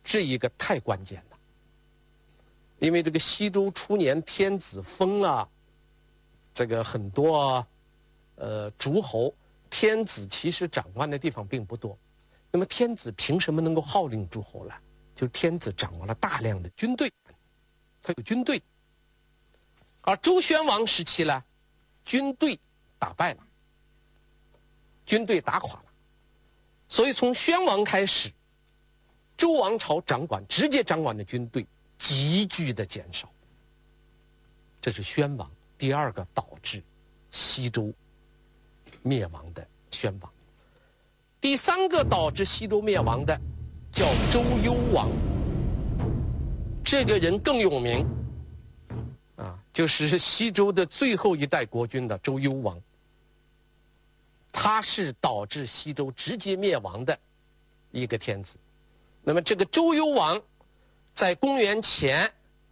这一个太关键了。因为这个西周初年，天子封了这个很多诸侯，天子其实掌管的地方并不多。那么天子凭什么能够号令诸侯呢？就是天子掌握了大量的军队，他有军队。而周宣王时期呢，军队打败了，军队打垮了，所以从宣王开始，周王朝直接掌管的军队急剧的减少。这是宣王第二个导致西周灭亡的宣王。第三个导致西周灭亡的叫周幽王，这个人更有名啊，就是西周的最后一代国君的周幽王。他是导致西周直接灭亡的一个天子。那么这个周幽王在公元前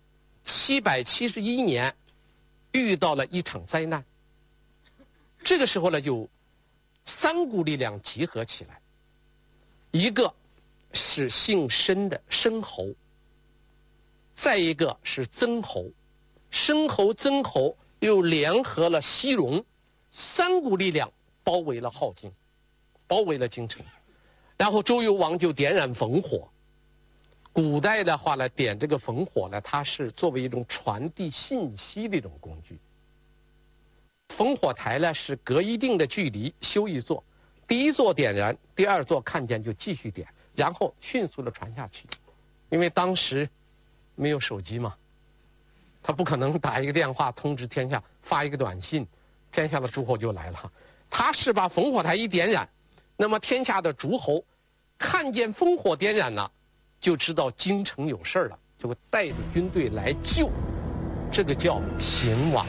771年遇到了一场灾难。这个时候呢，就三股力量集合起来，一个是姓申的申侯，再一个是曾侯，申侯、曾侯又联合了西戎，三股力量包围了镐京，包围了京城。然后周幽王就点燃烽火。古代的话呢，点这个烽火呢，它是作为一种传递信息的一种工具。烽火台呢是隔一定的距离修一座，第一座点燃，第二座看见就继续点，然后迅速的传下去。因为当时没有手机嘛，他不可能打一个电话通知天下，发一个短信，天下的诸侯就来了。他是把烽火台一点燃，那么天下的诸侯看见烽火点燃了，就知道京城有事了，就会带着军队来救。这个叫秦王。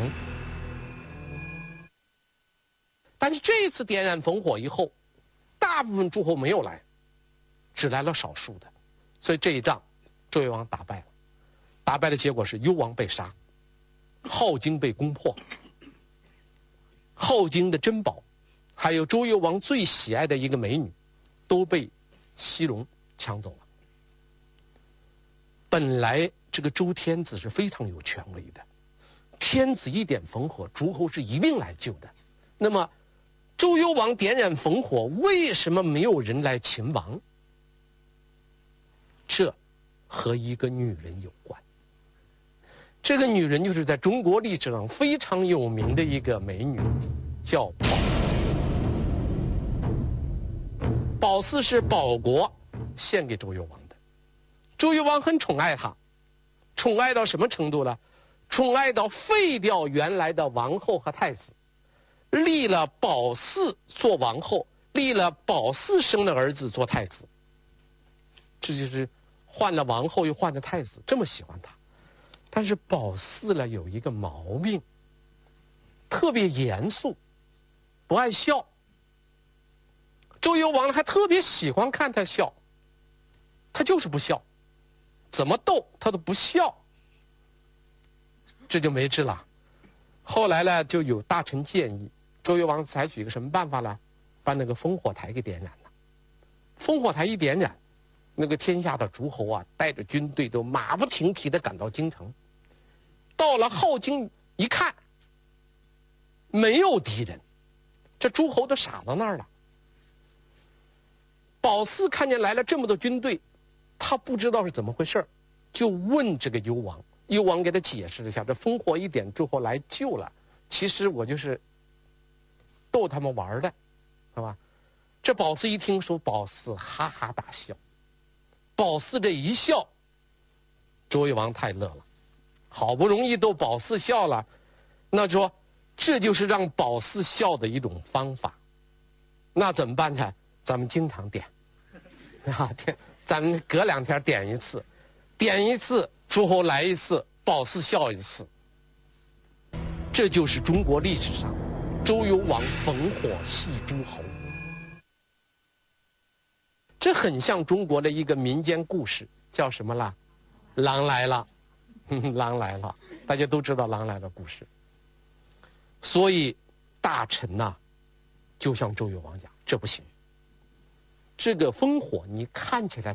但是这一次点燃烽火以后，大部分诸侯没有来，只来了少数的，所以这一仗周幽王打败了。打败的结果是幽王被杀，镐京被攻破，镐京的珍宝还有周幽王最喜爱的一个美女都被西戎抢走了。本来这个周天子是非常有权威的，天子一点烽火，诸侯是一定来救的。那么周幽王点燃烽火，为什么没有人来擒王？这和一个女人有关。这个女人就是在中国历史上非常有名的一个美女，叫褒姒。褒姒是保国献给周幽王的，周幽王很宠爱她，宠爱到什么程度呢？宠爱到废掉原来的王后和太子，立了褒姒做王后，立了褒姒生的儿子做太子。这就是换了王后又换了太子，这么喜欢他。但是褒姒呢有一个毛病，特别严肃，不爱笑。周幽王还特别喜欢看他笑，他就是不笑，怎么逗他都不笑，这就没治了。后来呢，就有大臣建议周幽王采取一个什么办法呢？把那个烽火台给点燃了。烽火台一点燃，那个天下的诸侯啊，带着军队都马不停蹄地赶到京城。到了镐京一看，没有敌人，这诸侯都傻到那儿了。褒姒看见来了这么多军队，他不知道是怎么回事，就问这个幽王。幽王给他解释了一下，这烽火一点，诸侯来救了，其实我就是逗他们玩的，是吧？这褒姒一听说，褒姒哈哈大笑。褒姒这一笑，周幽王太乐了，好不容易逗褒姒笑了，那说这就是让褒姒笑的一种方法。那怎么办呢？咱们经常点啊，咱们隔2天点一次，点一次诸侯来一次，褒姒笑一次。这就是中国历史上周幽王烽火戏诸侯。这很像中国的一个民间故事，叫什么啦？狼来了，狼来了，大家都知道狼来了故事。所以大臣呐，就向周幽王讲，这不行，这个烽火你看起来